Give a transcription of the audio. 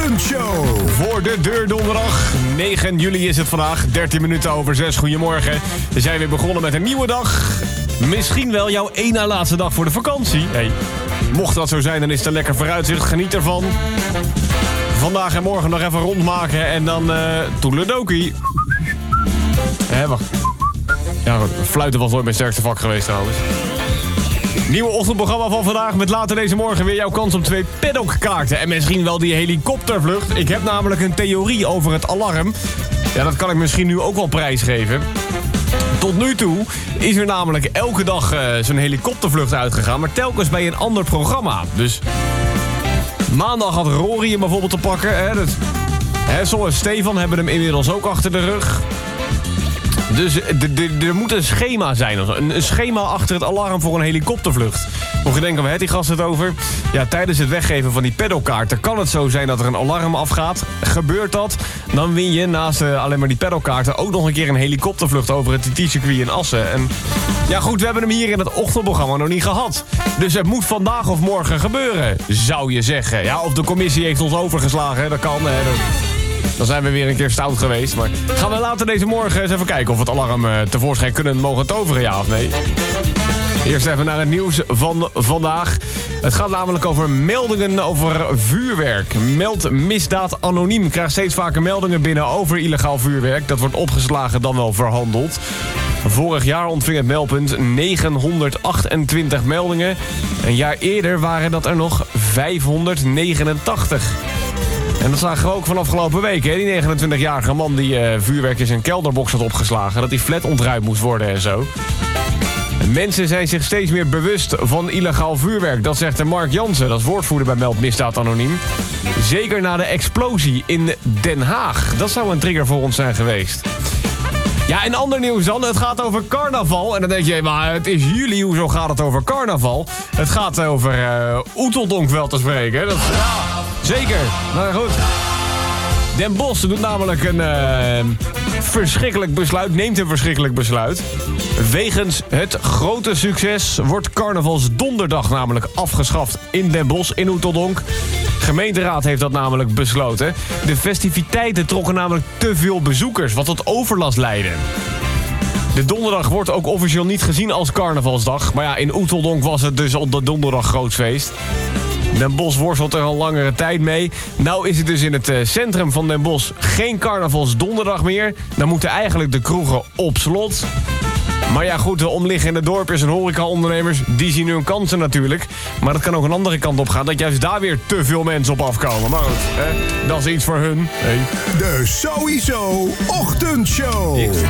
Ochtendshow. Voor de deur donderdag, 9 juli is het vandaag, 13 minuten over 6. Goedemorgen. We zijn weer begonnen met een nieuwe dag. Misschien wel jouw één na laatste dag voor de vakantie. Hey, mocht dat zo zijn, dan is het een lekker vooruitzicht. Geniet ervan. Vandaag en morgen nog even rondmaken en dan toedeledokie. Wacht. Ja, fluiten was nooit mijn sterkste vak geweest trouwens. Nieuwe ochtendprogramma van vandaag met later deze morgen weer jouw kans op 2 paddockkaarten. En misschien wel die helikoptervlucht. Ik heb namelijk een theorie over het alarm. Ja, dat kan ik misschien nu ook wel prijsgeven. Tot nu toe is er namelijk elke dag zo'n helikoptervlucht uitgegaan, maar telkens bij een ander programma. Dus maandag had Rory hem bijvoorbeeld te pakken. Sol en Stefan hebben hem inmiddels ook achter de rug. Dus er moet een schema zijn. Een schema achter het alarm voor een helikoptervlucht. Mocht je denken, waar heeft die gast het over? Ja, tijdens het weggeven van die paddockkaarten kan het zo zijn dat er een alarm afgaat. Gebeurt dat, dan win je naast alleen maar die paddockkaarten ook nog een keer een helikoptervlucht over het TT-circuit in Assen. En ja goed, we hebben hem hier in het ochtendprogramma nog niet gehad. Dus het moet vandaag of morgen gebeuren, zou je zeggen. Ja, of de commissie heeft ons overgeslagen, dat kan. Dan zijn we weer een keer stout geweest. Maar gaan we later deze morgen eens even kijken of we het alarm tevoorschijn kunnen mogen toveren, ja of nee. Eerst even naar het nieuws van vandaag. Het gaat namelijk over meldingen over vuurwerk. Meld misdaad anoniem. Krijgt steeds vaker meldingen binnen over illegaal vuurwerk. Dat wordt opgeslagen dan wel verhandeld. Vorig jaar ontving het meldpunt 928 meldingen. Een jaar eerder waren dat er nog 589. En dat zagen we ook van afgelopen week. Hè? Die 29-jarige man die vuurwerk in zijn kelderbox had opgeslagen. Dat die flat ontruimd moest worden en zo. Mensen zijn zich steeds meer bewust van illegaal vuurwerk. Dat zegt Mark Jansen, dat is woordvoerder bij Meld Misdaad Anoniem. Zeker na de explosie in Den Haag. Dat zou een trigger voor ons zijn geweest. Ja, en ander nieuws dan. Het gaat over carnaval. En dan denk je, maar het is juli, hoezo gaat het over carnaval? Het gaat over Oeteldonk wel te spreken. Dat, ja, zeker. Nou goed. Den Bosch doet namelijk een verschrikkelijk besluit. Neemt een verschrikkelijk besluit. Wegens het grote succes wordt carnavalsdonderdag namelijk afgeschaft in Den Bosch, in Oeteldonk. Gemeenteraad heeft dat namelijk besloten. De festiviteiten trokken namelijk te veel bezoekers, wat tot overlast leidde. De donderdag wordt ook officieel niet gezien als carnavalsdag. Maar ja, in Oeteldonk was het dus op de donderdag groot feest. Den Bosch worstelt er al langere tijd mee. Nou is het dus in het centrum van Den Bosch geen carnavalsdonderdag meer. Dan moeten eigenlijk de kroegen op slot. Maar ja goed, de omliggende dorpjes en horecaondernemers, die zien hun kansen natuurlijk. Maar dat kan ook een andere kant op gaan, dat juist daar weer te veel mensen op afkomen. Maar goed, dat is iets voor hun. Hey. De Sowieso Ochtendshow.